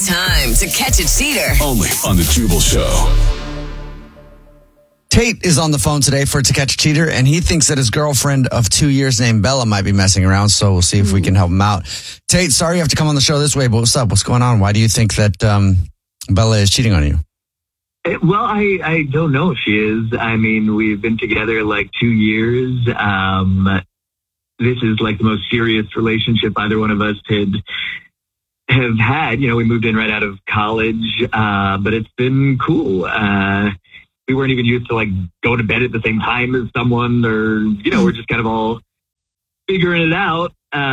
time to catch a cheater. Only on the Jubal Show. Tate is on the phone today for To Catch a Cheater, and he thinks that his girlfriend of 2 years named Bella might be messing around, so we'll see if we can help him out. Tate, sorry you have to come on the show this way, but what's up? What's going on? Why do you think that Bella is cheating on you? Well, I don't know if she is. I mean, we've been together like 2 years. This is like the most serious relationship either one of us have had. You know, we moved in right out of college, but it's been cool. We weren't even used to like go to bed at the same time as someone, or, you know, we're just kind of all figuring it out.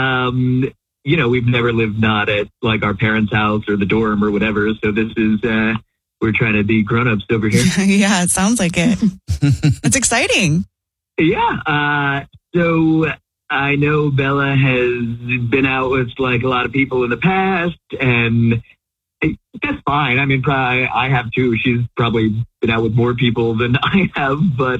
You know, we've never lived not at like our parents' house or the dorm or whatever. So this is, we're trying to be grown-ups over here. Yeah, it sounds like it. It's exciting. Yeah. So I know Bella has been out with like a lot of people in the past, and that's fine. I mean, probably I have too. She's probably been out with more people than I have, but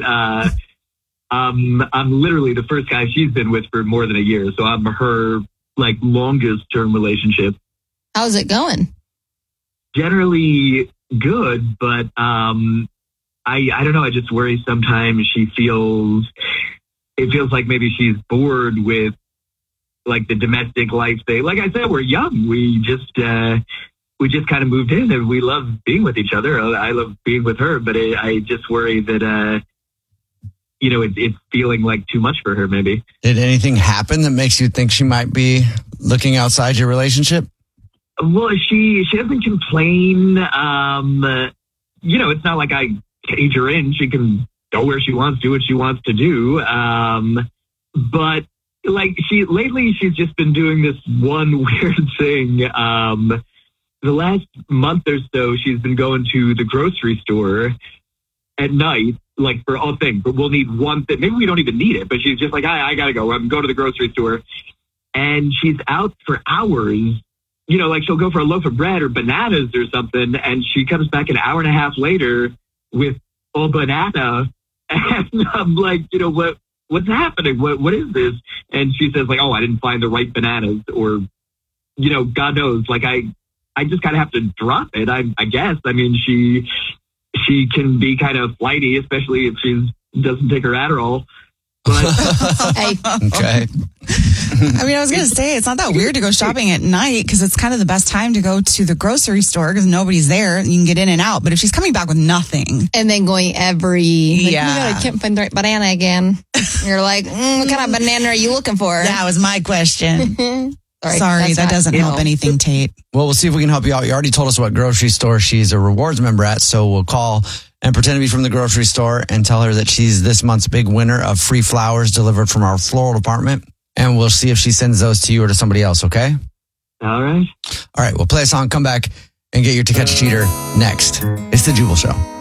I'm literally the first guy she's been with for more than a year. So I'm her like longest term relationship. How's it going? Generally good, but I don't know. I just worry sometimes it feels like maybe she's bored with like the domestic life thing. Like I said, we're young. We just kind of moved in, and we love being with each other. I love being with her, but I just worry that, you know, it's feeling like too much for her, maybe. Did anything happen that makes you think she might be looking outside your relationship? Well, she doesn't complain. You know, it's not like I cage her in. She can go where she wants, do what she wants to do. But like lately she's just been doing this one weird thing. The last month or so, she's been going to the grocery store at night, like for all things, but we'll need one thing. Maybe we don't even need it, but she's just like, I gotta go. I'm going to the grocery store. And she's out for hours. You know, like she'll go for a loaf of bread or bananas or something, and she comes back an hour and a half later with a banana. And I'm like, you know, what's happening? What is this? And she says like, oh, I didn't find the right bananas, or, you know, God knows. Like I just kind of have to drop it, I guess. I mean, she can be kind of flighty, especially if she doesn't take her Adderall. But Okay. I mean, I was going to say, it's not that weird to go shopping at night because it's kind of the best time to go to the grocery store because nobody's there. You can get in and out. But if she's coming back with nothing. And then going I can't find the right banana again. You're like, what kind of banana are you looking for? That was my question. Sorry, that's that not, doesn't you help know. anything, Tate. Well, we'll see if we can help you out. You already told us what grocery store she's a rewards member at, so we'll call and pretend to be from the grocery store and tell her that she's this month's big winner of free flowers delivered from our floral department. And we'll see if she sends those to you or to somebody else, okay? all right. All right, we'll play a song, come back, and get your To Catch a Cheater next. It's The Jubal Show.